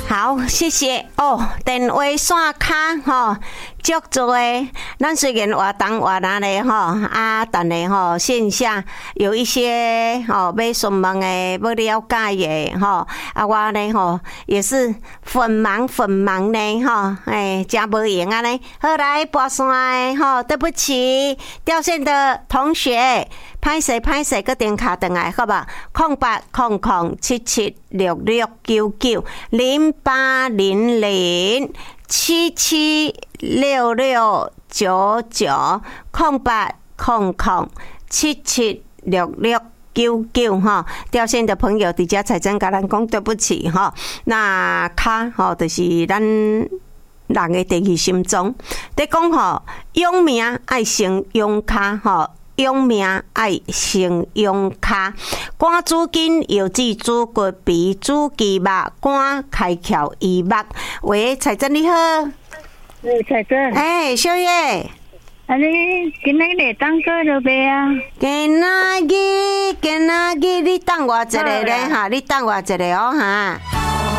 好，谢谢哦。电话线卡吼，足多诶。咱虽然活动活哪咧吼，但是吼线下有一些吼要询问诶，要了解诶吼，我咧吼也是很忙呢吼，真无闲啊咧。好来拨线诶吼，对不起，掉线的同学，歹势，搁电卡转来好吧？0800776699，0800776699哈，掉线的朋友，伫遮才真甲咱讲对不起哈。那卡吼，就是咱人的第二心脏。在讲吼，用名爱先用卡吼。用名爱先用卡，肝主筋、腰子、主骨皮、主肌肉、肝开窍、医目。喂，彩珍你好。 彩珍。 小叶。 你今仔日当过落袂啊？ 今仔日你等我一下咧哈，你等我一下哦哈。